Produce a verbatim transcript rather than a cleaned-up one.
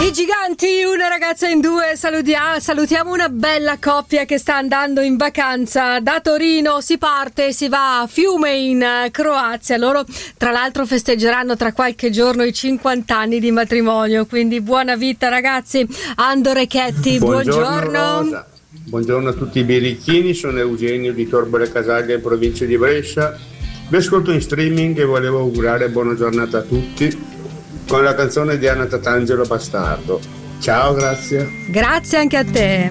I giganti, una ragazza in due, salutia- salutiamo una bella coppia che sta andando in vacanza. Da Torino si parte, si va a Fiume in Croazia. Loro tra l'altro festeggeranno tra qualche giorno i cinquanta anni di matrimonio, quindi buona vita ragazzi. Ando Rechetti, buongiorno. Buongiorno, buongiorno a tutti i birichini, sono Eugenio di Torbole Casaglia in provincia di Brescia. Vi ascolto in streaming e volevo augurare buona giornata a tutti con la canzone di Anna Tatangelo Bastardo. Ciao, grazie. Grazie anche a te.